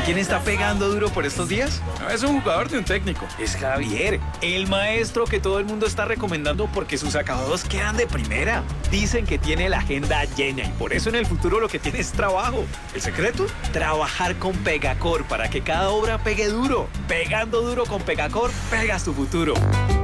¿Saben quién está pegando duro por estos días? No es un jugador de un técnico. Es Javier, el maestro que todo el mundo está recomendando porque sus acabados quedan de primera. Dicen que tiene la agenda llena y por eso en el futuro lo que tiene es trabajo. ¿El secreto? Trabajar con Pegacor para que cada obra pegue duro. Pegando duro con Pegacor, pegas tu futuro.